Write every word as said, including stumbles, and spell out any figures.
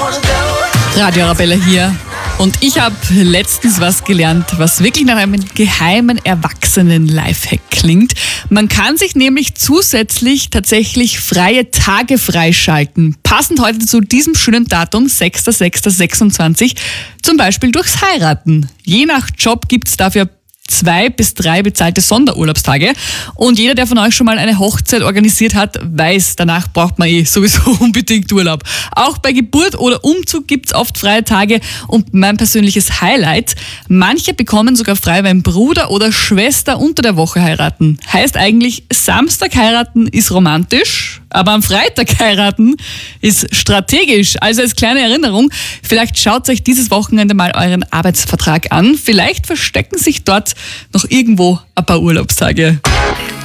Radio Arabella hier. Und ich habe letztens was gelernt, was wirklich nach einem geheimen Erwachsenen-Lifehack klingt. Man kann sich nämlich zusätzlich tatsächlich freie Tage freischalten. Passend heute zu diesem schönen Datum, sechster sechster sechsundzwanzig, zum Beispiel durchs Heiraten. Je nach Job gibt es dafür zwei bis drei bezahlte Sonderurlaubstage. Und jeder, der von euch schon mal eine Hochzeit organisiert hat, weiß, danach braucht man eh sowieso unbedingt Urlaub. Auch bei Geburt oder Umzug gibt es oft freie Tage. Und mein persönliches Highlight: manche bekommen sogar frei, wenn Bruder oder Schwester unter der Woche heiraten. Heißt eigentlich, Samstag heiraten ist romantisch, aber am Freitag heiraten ist strategisch. Also als kleine Erinnerung, vielleicht schaut euch dieses Wochenende mal euren Arbeitsvertrag an. Vielleicht verstecken sich dort noch irgendwo ein paar Urlaubstage.